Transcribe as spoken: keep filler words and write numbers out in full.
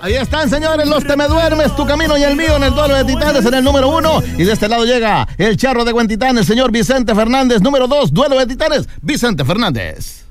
Ahí están, señores, los Te Me Duermes, Tu Camino y el Mío en el duelo de titanes en el número uno. Y de este lado llega el charro de Huentitán, el señor Vicente Fernández, número dos, duelo de titanes, Vicente Fernández.